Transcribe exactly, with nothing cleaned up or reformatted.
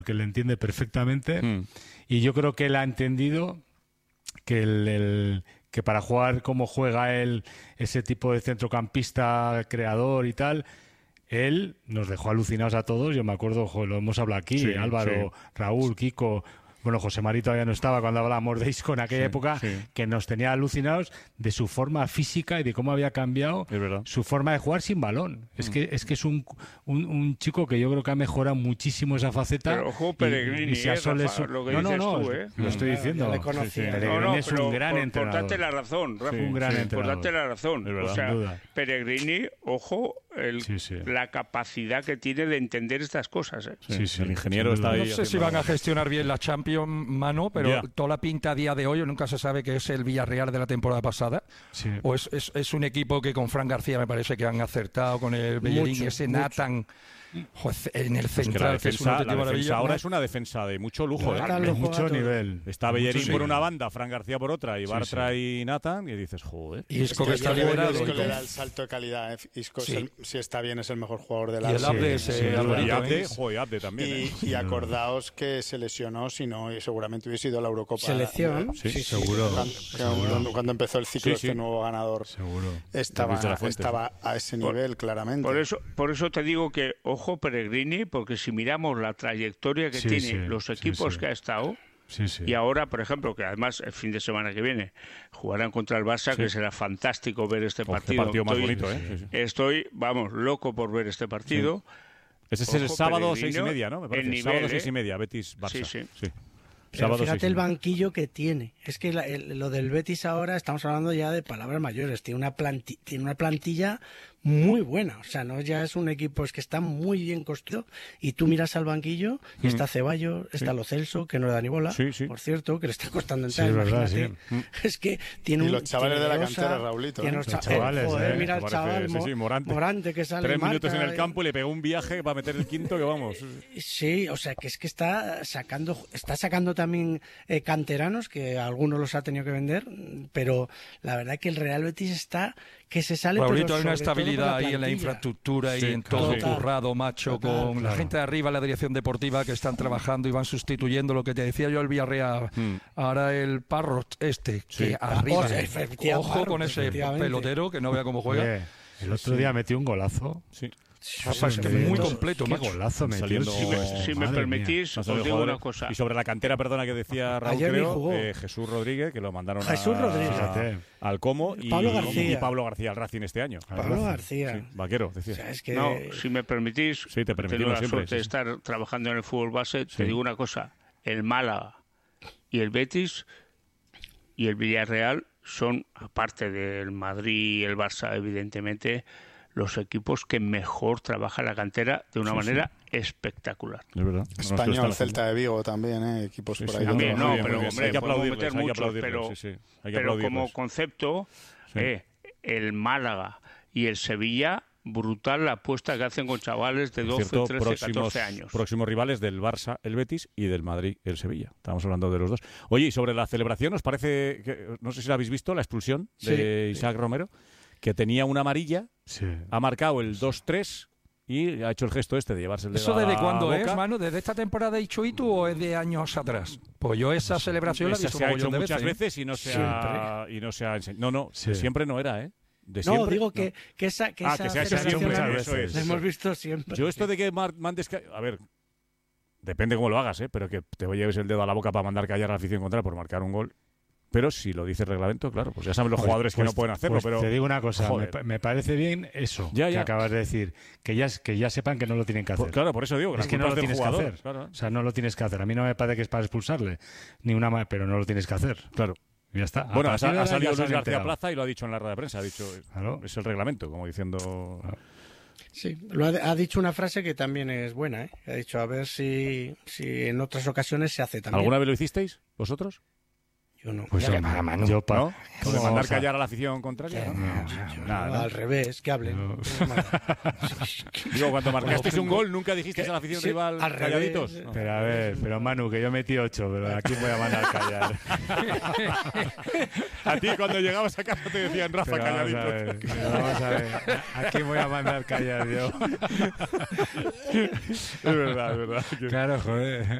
que le entiende perfectamente Mm. y yo creo que él ha entendido que el, el- que para jugar como juega él, ese tipo de centrocampista creador y tal, él nos dejó alucinados a todos. Yo me acuerdo, jo, lo hemos hablado aquí, Sí, Álvaro, sí. Raúl, Kiko, bueno, José Mari todavía no estaba cuando hablábamos de Isco en aquella Sí, época, sí. que nos tenía alucinados de su forma física y de cómo había cambiado Es verdad. su forma de jugar sin balón. Es Mm. que es que es un, un, un chico que yo creo que ha mejorado muchísimo esa faceta. Pero ojo, y- Pellegrini, y si a eh, Sole Rafa, su- lo que no, no, dices no, tú, ¿eh? lo estoy Ya diciendo. le conocía. Sí, sí. No, Pellegrini No, no, es pero un gran por, por entrenador. darte la razón, Rafa. Un gran por entrenador. darte la razón. Es verdad, o sea, sin duda. Pellegrini, ojo, el- Sí, sí. la capacidad que tiene de entender estas cosas. ¿eh? Sí, Sí, sí, el ingeniero sin está duda. ahí. No sé si haciendo- van a gestionar bien la Champions, mano, pero Ya. toda la pinta a día de hoy nunca se sabe que es el Villarreal de la temporada pasada. Sí. O es, es, es un equipo que con Fran García me parece que han acertado con el Bellerín y ese Nathan joder, en el Pues que la central, que es defensa, una la auténtica defensa maravilla. ahora es una defensa de mucho lujo. ¿eh? Nathan de lo mucho juega todo. nivel. Está Bellerín Mucho por nivel. una banda, Fran García por otra, y Sí, Bartra sí. y Nathan, y dices, joder. Y Isco Es que que está yo creo que liberado. Isco y le con- da el salto de calidad. ¿eh? Isco, es Sí. el- si está bien, es el mejor jugador del Y el Arsenal. Abde, Sí, ese sí, Alberto, Y ¿eh? Abde, joder, Abde también. Y, ¿eh? y acordaos que se lesionó, si no, y seguramente hubiese ido a la Eurocopa. Selección. Sí, sí, seguro. Cuando, cuando- cuando empezó el ciclo, Sí, sí. este nuevo ganador Seguro. estaba, Luis de la Fuente, estaba a ese nivel, claramente. Por eso, por eso te digo que, ojo, Pellegrini, porque si miramos la trayectoria que Sí, tiene, sí, los sí, equipos sí. que ha estado, Sí, sí. y ahora, por ejemplo, que además el fin de semana que viene jugarán contra el Barça, que será fantástico ver este Joder, qué partido. partido más Estoy- bonito, ¿eh? Sí, sí. Estoy, vamos, loco por ver este partido. Ese es el Ojo, sábado Pellegrino, seis y media, ¿no? Me parece. el nivel, sábado ¿eh? seis y media, Betis-Barça. Sí, sí. Pero Sábado seis fíjate y el media. banquillo que tiene. Es que la- el- lo del Betis ahora estamos hablando ya de palabras mayores. Tiene una, planti- tiene una plantilla muy buena. O sea, no ya es un equipo, es que está muy bien construido. Y tú miras al banquillo y está Ceballos, está Lo Celso, que no le da ni bola, Sí, sí. por cierto, que le está costando Sí, entrar. es verdad, imagínate. sí. Es que tiene Y un. los chavales tiene de la Leosa, cantera, Raulito, tiene ¿eh? los Los cha- chavales, joder, ¿eh? mira el Parece- chaval sí, Mo- sí, Morante. que sale. Tres y minutos en marca, el campo y le pegó un viaje para meter el quinto que vamos. Sí, o sea, que es que está sacando, está sacando también eh, canteranos, que algunos los ha tenido que vender, pero la verdad que el Real Betis está que se sale. Raulito, pero hay una sobre todo por estabilidad ahí en la plantilla. infraestructura Sí, y en claro, todo sí. currado, macho, Total, con la claro. gente de arriba, la dirección deportiva, que están trabajando y van sustituyendo lo que te decía yo el Villarreal. Mm. Ahora el Parrot este, Sí. que arriba, Oh, efectivamente, ojo con Parrot, ese efectivamente. pelotero, que no vea cómo juega. Oye, el otro día metió un golazo. Sí. Rafa, es que Sí, muy sí. completo, Qué macho. golazo metió. Saliendo- Si me, si me Madre permitís, No os solo digo jugadores. una cosa. Y sobre la cantera, perdona, que decía Raúl, Ayer ni creo, jugó. eh, Jesús Rodríguez, que lo mandaron Jesús a, Rodríguez. Fíjate. al Como, y Pablo y García. Pablo García al Racing este año. Pablo García. Sí, vaquero, decía. O sea, es que No, si me permitís, Sí, te he permitimos tenido la siempre, suerte de sí, sí. estar trabajando en el fútbol base. Sí. Te digo una cosa, el Málaga y el Betis y el Villarreal son, aparte del Madrid y el Barça, evidentemente, los equipos que mejor trabaja la cantera de una Sí, manera espectacular. Es verdad. Nosotros Español, estamos- Celta de Vigo también, ¿eh? Equipos Sí, por sí, ahí. También, que no, muy bien, pero, muy bien. hombre, hay que podemos aplaudirles, meter hay que muchos, aplaudirles, pero- sí, sí. Hay que Pero como aplaudirles. concepto, Sí. eh, el Málaga y el Sevilla, brutal la apuesta que hacen con chavales de Por doce, cierto, trece, próximos, catorce años. próximos rivales del Barça, el Betis, y del Madrid, el Sevilla. Estamos hablando de los dos. Oye, y sobre la celebración, ¿os parece, que, no sé si la habéis visto, la expulsión de Sí. Isaac Romero, que tenía una amarilla, Sí. ha marcado el dos tres y ha hecho el gesto este de llevarse el dedo ¿Eso a desde la cuándo es, boca? mano? ¿Desde esta temporada de Ichuitu o es de años atrás? Pues yo esa celebración la he Esa visto se ha mogollón hecho de muchas veces, ¿eh? veces y no se ha, y no se ha enseñado. No, no, Sí. siempre no era, ¿eh? De No, siempre, digo que, que esa, que Ah, esa que se ha hecho celebración siempre, la- eso es, la eso hemos es. visto siempre. Yo esto de que mar- mandes... ca- A ver, depende cómo lo hagas, ¿eh? Pero que te lleves el dedo a la boca para mandar callar a la afición contraria por marcar un gol. Pero si lo dice el reglamento, claro, pues ya saben los Pues- jugadores que pues- no pueden hacerlo, pues pero... te digo una cosa, me, joder. pa- me parece bien eso Ya, que ya. acabas de decir, que ya, que ya sepan que no lo tienen que hacer. Por- claro, por eso digo, es la que no culpa lo es del tienes que jugador, hacer. claro. O sea, no lo tienes que hacer. A mí no me parece que es para expulsarle, ni una ma- pero no lo tienes que hacer. Claro. Ya está. A Bueno, ha, partir de ha ahora salido ya se Luis han García enterado. Plaza y lo ha dicho en la rueda de prensa. Ha dicho, Claro. es el reglamento, como diciendo... Sí, lo ha, ha dicho una frase que también es buena, ¿eh? Ha dicho a ver si, si en otras ocasiones se hace también. ¿Alguna vez lo hicisteis vosotros? Yo no. Pues Ya que hombre, va, Manu. yo pa- ¿No? ¿O de ¿cómo mandar vas a- callar a la afición contraria? Que- ¿no? yo nada, no, ¿no? al revés, que hablen. No. Digo, cuando marcasteis un gol, ¿nunca dijisteis a la afición Sí, rival al revés. calladitos? No. Pero a ver, pero Manu, que yo metí ocho, pero aquí voy a mandar callar. A ti cuando llegabas a casa te decían Rafa Pero vamos a calladito. ver, pero vamos a ver. Aquí voy a mandar callar yo. Es verdad, es verdad. Que- Claro, joder.